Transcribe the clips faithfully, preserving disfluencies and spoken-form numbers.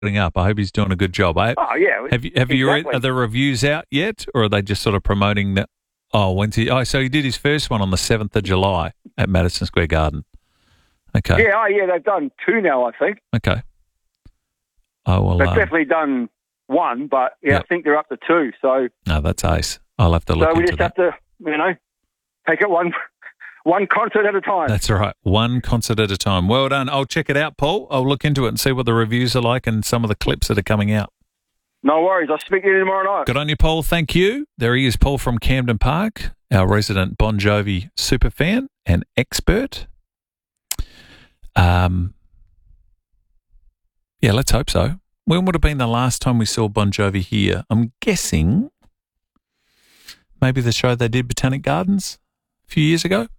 putting up. I hope he's doing a good job. I, Oh, yeah. have you, have you read, exactly. are the reviews out yet, or are they just sort of promoting that? Oh, when's he? Oh, so he did his first one on the seventh of July at Madison Square Garden. Okay. Yeah, oh, yeah, they've done two now, I think. Okay. Oh, well. They've um, definitely done one, but yeah, Yep. I think they're up to two. So, No, that's ace. I'll have to look so we into just that. have to, you know, take it one one concert at a time. That's all right. One concert at a time. Well done. I'll check it out, Paul. I'll look into it and see what the reviews are like and some of the clips that are coming out. No worries. I'll speak to you tomorrow night. Good on you, Paul. Thank you. There he is, Paul from Camden Park, our resident Bon Jovi super fan and expert. Um, yeah, let's hope so. When would have been the last time we saw Bon Jovi here? I'm guessing maybe the show they did, Botanic Gardens, a few years ago.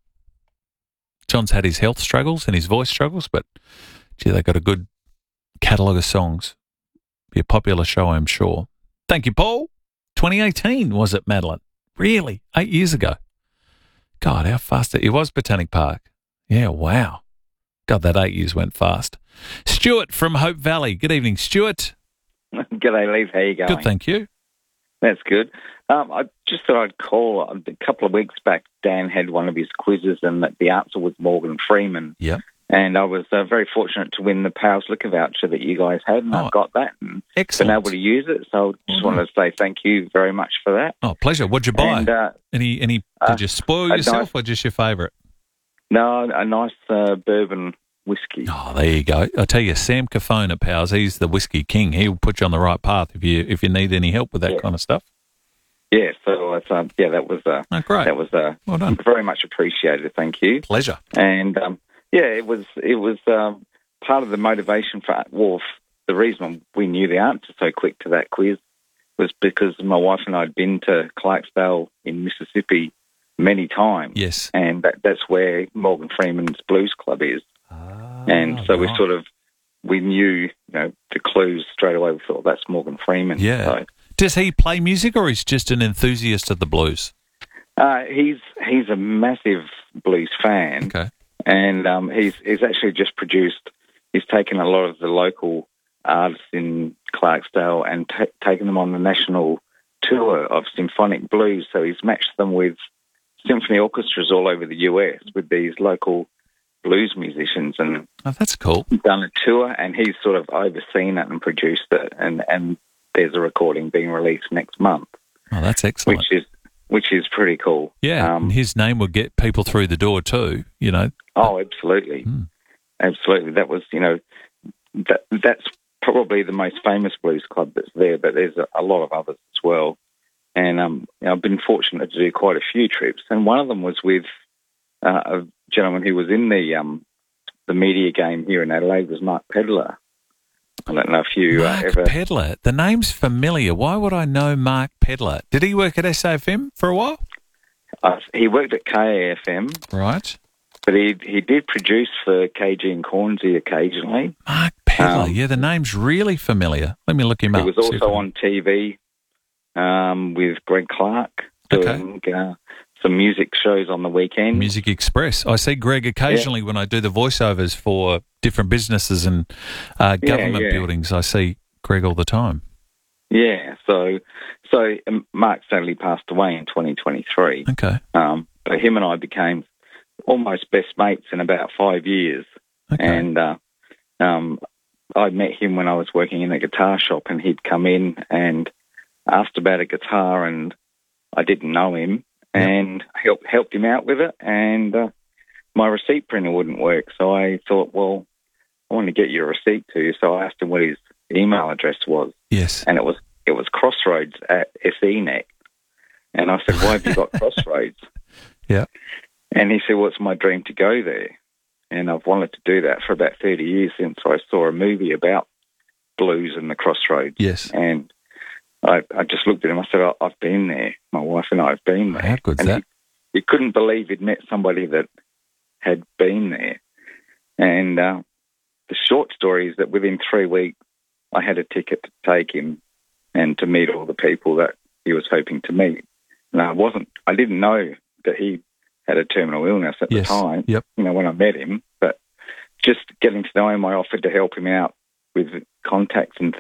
John's had his health struggles and his voice struggles, but gee, they got a good catalogue of songs. Be a popular show, I'm sure. Thank you, Paul. twenty eighteen, was it, Madeline? Really? Eight years ago. God, how fast it, it was Botanic Park. Yeah, wow. God, that eight years went fast. Stuart from Hope Valley. Good evening, Stuart. G'day, Lev. How you going? Good, thank you. That's good. Um, I just thought I'd call. A couple of weeks back, Dan had one of his quizzes, and the answer was Morgan Freeman. Yep. And I was uh, very fortunate to win the Powers Liquor voucher that you guys had, and Oh, I've got that and excellent. been able to use it. So I just wanted to say thank you very much for that. Oh, pleasure. What'd you buy? And, uh, any, any, uh, did you spoil a yourself nice- or just your favourite? No, a nice uh, bourbon whiskey. Oh, there you go. I tell you, Sam Cafone at Powers, he's the whiskey king. He'll put you on the right path if you if you need any help with that Yeah. kind of stuff. Yeah, so it's, um, yeah, that was uh, Oh, great. that was uh, Well done. very much appreciated. Thank you. Pleasure. And um, yeah, it was it was um, part of the motivation for well, f- the reason we knew the answer so quick to that quiz was because my wife and I had been to Clarksdale in Mississippi many times. Yes. And that, that's where Morgan Freeman's Blues Club is. Ah, And so we right. sort of we knew you know the clues straight away. We thought that's Morgan Freeman. Yeah. So, Does he play music or he's just an enthusiast of the blues? uh, he's he's a massive blues fan. Okay. And um, he's he's actually just produced. He's taken a lot of the local artists in Clarksdale and ta taken them on the national tour of symphonic blues. So he's matched them with symphony orchestras all over the U S with these local blues musicians, and Oh, that's cool. done a tour. And he's sort of overseen it and produced it. And and there's a recording being released next month, Oh, that's excellent. which is which is pretty cool. yeah, Um, and his name will get people through the door too, you know. Oh, absolutely. Mm. Absolutely. That was, you know, that that's probably the most famous blues club that's there, but there's a, a lot of others as well. And um, you know, I've been fortunate to do quite a few trips, and one of them was with uh, a gentleman who was in the um, the media game here in Adelaide, was Mark Pedler. I don't know if you uh, Mark ever... Pedler. The name's familiar. Why would I know Mark Pedler? Did he work at S A F M for a while? Uh, he worked at K A F M, Right. but he he did produce for K G and Cornsey occasionally. Mark Pedler. Um, yeah, the name's really familiar. Let me look him He up. was see if I also can- on T V um, with Greg Clark doing uh, some music shows on the weekend. Music Express. I see Greg occasionally when I do the voiceovers for different businesses and uh, Yeah, government yeah. buildings. I see Greg all the time. Yeah, so so um, Mark sadly passed away in twenty twenty-three. Okay. Um, but him and I became almost best mates in about five years. Okay. And uh, um, I met him when I was working in a guitar shop, and he'd come in and asked about a guitar, and I didn't know him, Yep. and helped helped him out with it. And uh, my receipt printer wouldn't work, so I thought, well, I want to get your receipt to you. So I asked him what his email address was, Yes. and it was it was Crossroads at S E net. And I said, why have you got Crossroads? Yeah. And he said, well, it's my dream to go there. And I've wanted to do that for about thirty years since I saw a movie about blues and the Crossroads. Yes. And I, I just looked at him. I said, oh, I've been there. My wife and I have been there. How good's and that? He, he couldn't believe he'd met somebody that had been there. And uh, the short story is that within three weeks, I had a ticket to take him and to meet all the people that he was hoping to meet. And I wasn't, I didn't know that he had a terminal illness at Yes. the time, Yep. you know, when I met him. But just getting to know him, I offered to help him out with contacts and